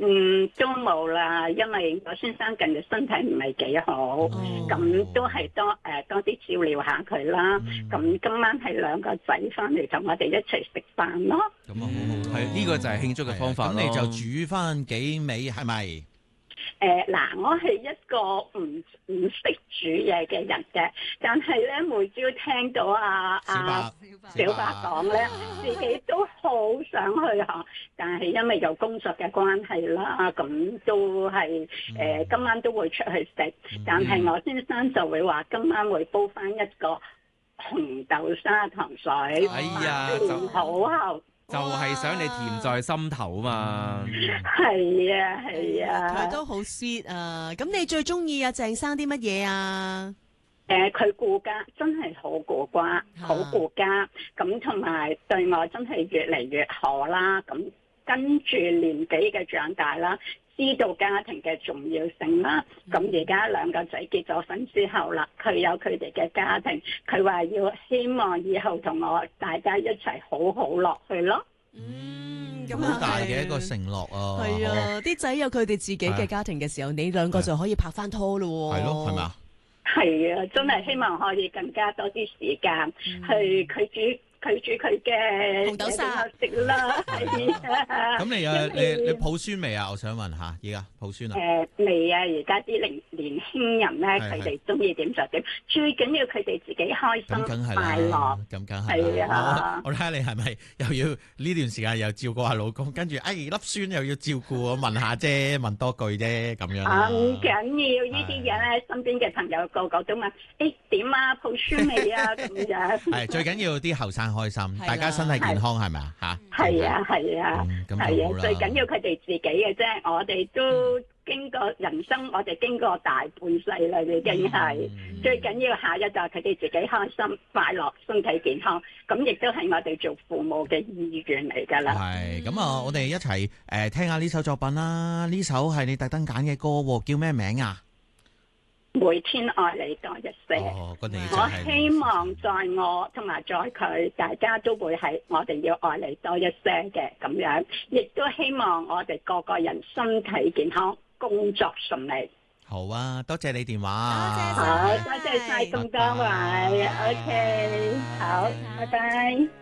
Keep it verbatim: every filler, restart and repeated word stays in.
嗯，都冇啦，因為我先生近日身體唔係幾好，咁、嗯、都係多誒、呃、多啲照料下佢啦。咁、嗯、今晚係兩個仔翻嚟同我哋一齊食飯咯。 咁啊，好好，係呢個就係慶祝嘅方法。咁你就煮翻幾味係咪？ 誒嗱、呃，我係一個唔唔識煮嘢嘅人嘅，但係咧每朝聽到阿阿小白講咧，自己都好想去學，但係因為有工作嘅關係啦，咁都係誒、呃、今晚都會出去食，但係我先生就會話今晚會煲翻一個紅豆砂糖水， 哎呀， 就好後。 就係想你甜在心頭啊嘛！ 係啊係啊， 佢都好 sweet 啊！咁你最中意阿鄭生啲乜嘢啊？ 誒，佢顧家真係好顧家，好顧家，咁同埋對我真係越嚟越好啦。咁跟住年紀嘅長大啦，知道家庭嘅重要性啦。咁而家兩個仔結咗婚之後啦，佢有佢哋嘅家庭，佢話要希望以後同我大家一齊好好落去咯。 嗯，咁好大嘅一個承諾啊！ 係啊，啲仔有佢哋自己嘅家庭嘅時候，你兩個就可以拍翻拖咯。 係咯，係咪啊？ 係啊，真係希望可以更加多啲時間去佢煮。佢煮佢嘅紅豆沙食啦，係啊！ 咁你啊，你你抱孫未啊？我想問下，而家抱孫啊？ 誒未啊！而家啲年年輕人咧，佢哋中意點就點，最緊要佢哋自己開心快樂。 咁梗係係啊！ 我睇下你係咪又要呢段時間又照顧下老公，跟住哎粒孫又要照顧，我問下啫，問多句啫，咁樣。 啊唔緊要，呢啲嘢咧，身邊嘅朋友個個都問：誒點啊？抱孫未啊？咁樣。係最緊要啲後生開心，大家身體健康係咪啊？吓， 係啊係啊，係啊，最緊要佢哋自己嘅啫。我哋都經過人生，我哋經過大半世啦，已經係最緊要下一代佢哋自己開心、快樂、身體健康，咁亦都係我哋做父母嘅意願嚟㗎啦。 係咁啊！我哋一齊誒聽下呢首作品啦。呢首係你特登揀嘅歌，叫咩名啊？ 每天愛你多一些， 哦、我希望在我同埋在佢，大家都會係我哋要愛你多一些嘅咁樣，亦都希望我哋個個人身體健康，工作順利。 好啊，多謝你電話。 好，多謝晒咁多位。OK，好，拜拜。